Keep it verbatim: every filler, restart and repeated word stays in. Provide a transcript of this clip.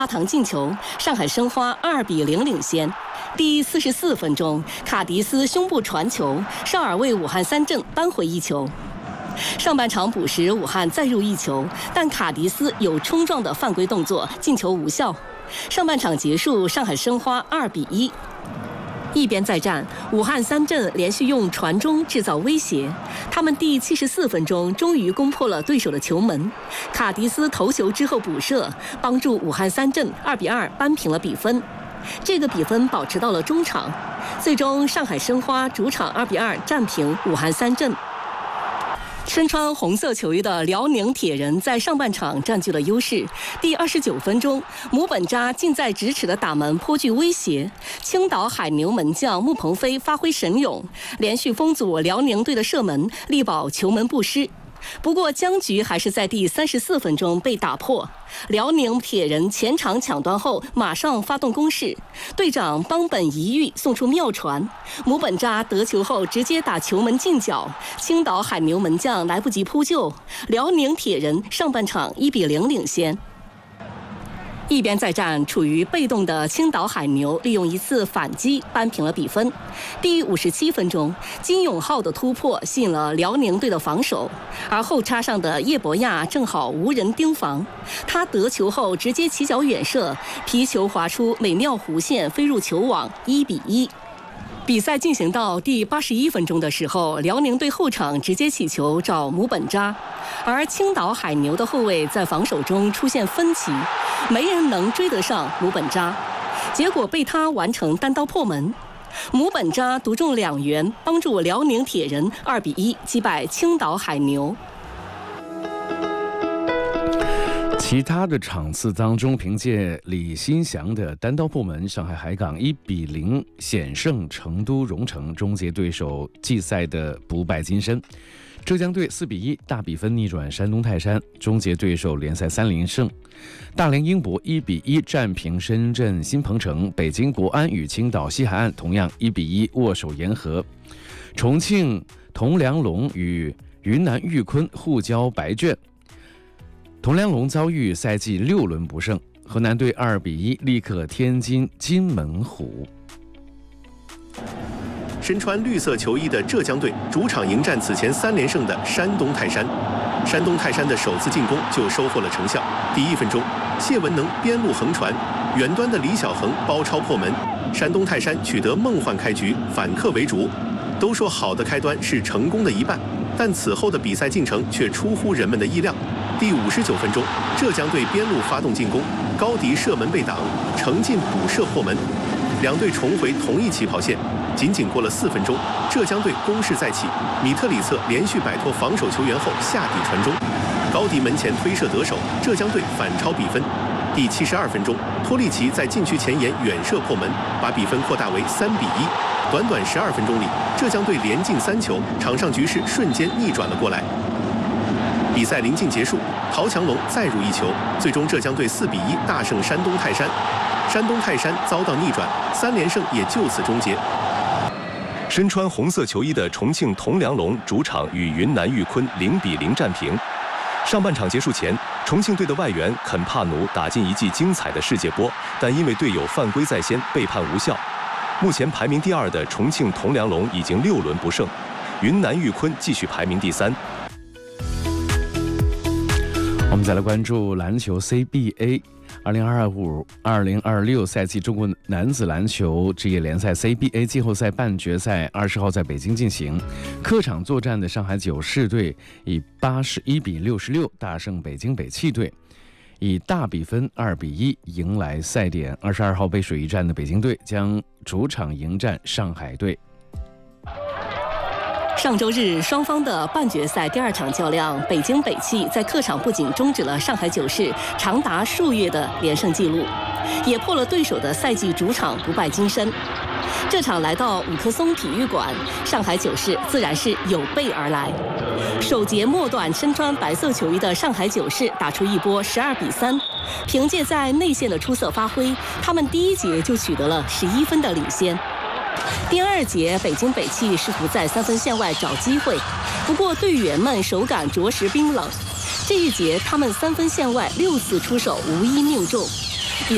阿唐进球，上海申花二比零领先。第四十四分钟，卡迪斯胸部传球，绍尔为武汉三镇扳回一球。上半场补时，武汉再入一球，但卡迪斯有冲撞的犯规动作，进球无效。上半场结束，上海申花二比一。一边再战，武汉三镇连续用传中制造威胁，他们第七十四分钟终于攻破了对手的球门，卡迪斯头球之后补射，帮助武汉三镇二比二扳平了比分。这个比分保持到了中场，最终上海申花主场二比二战平武汉三镇。身穿红色球衣的辽宁铁人在上半场占据了优势。第二十九分钟，姆本扎近在咫尺的打门颇具威胁，青岛海牛门将穆鹏飞发挥神勇，连续封阻辽宁队的射门，力保球门不失。不过僵局还是在第三十四分钟被打破，辽宁铁人前场抢端后马上发动攻势，队长邦本一遇送出妙传，姆本扎得球后直接打球门近角，青岛海牛门将来不及扑救，辽宁铁人上半场一比零领先。一边再战，处于被动的青岛海牛利用一次反击扳平了比分。第五十七分钟，金永浩的突破吸引了辽宁队的防守，而后插上的叶博亚正好无人盯防，他得球后直接起脚远射，皮球滑出美妙弧线飞入球网，一比一。比赛进行到第八十一分钟的时候，辽宁队后场直接起球找姆本扎，而青岛海牛的后卫在防守中出现分歧，没人能追得上姆本扎，结果被他完成单刀破门。姆本扎独中两元，帮助辽宁铁人二比一击败青岛海牛。 其他的场次当中，凭借李新祥的单刀破门，上海海港一比零险胜成都蓉城，终结对手季赛的不败金身。浙江队四比一大比分逆转山东泰山，终结对手联赛三连胜。大连英博一比一战平深圳新鹏城，北京国安与青岛西海岸同样一比一握手言和。重庆铜梁龙与云南玉坤互交白卷。铜梁龙遭遇赛季六轮不胜，河南队二比一力克天津金门虎。 身穿绿色球衣的浙江队主场迎战此前三连胜的山东泰山。山东泰山的首次进攻就收获了成效。第一分钟，谢文能边路横传，远端的李小恒包抄破门，山东泰山取得梦幻开局，反客为主。都说好的开端是成功的一半，但此后的比赛进程却出乎人们的意料。第五十九分钟，浙江队边路发动进攻，高迪射门被挡，程进补射破门，两队重回同一起跑线。仅仅过了四分钟，浙江队攻势再起，米特里策连续摆脱防守球员后下底传中，高迪门前推射得手，浙江队反超比分。第七十二分钟，托利奇在禁区前沿远射破门，把比分扩大为三比一。短短十二分钟里，浙江队连进三球，场上局势瞬间逆转了过来。比赛临近结束，陶强龙再入一球，最终浙江队四比一大胜山东泰山。山东泰山遭到逆转，三连胜也就此终结。身穿红色球衣的重庆铜梁龙主场与云南玉坤零比零战平。上半场结束前，重庆队的外援肯帕努打进一记精彩的世界波，但因为队友犯规在先，被判无效。目前排名第二的重庆铜梁龙已经六轮不胜，云南玉坤继续排名第三。 我们再来关注篮球 C B A。二零二五二零二六赛季中国男子篮球职业联赛 C B A 季后赛半决赛二十号在北京进行，客场作战的上海九世队以八十一比六十六大胜北京北汽队，以大比分二比一迎来赛点。二十二号背水一战的北京队将主场迎战上海队。 上周日，双方的半决赛第二场较量，北京北汽在客场不仅终止了上海九世长达数月的连胜纪录，也破了对手的赛季主场不败金身。这场来到五棵松体育馆，上海九世自然是有备而来。首节末段，身穿白色球衣的上海九世打出一波十二比三，凭借在内线的出色发挥，他们第一节就取得了十一分的领先。第二节，北京北汽试图在三分线外找机会，不过队员们手感着实冰冷。这一节，他们三分线外六次出手无一命中。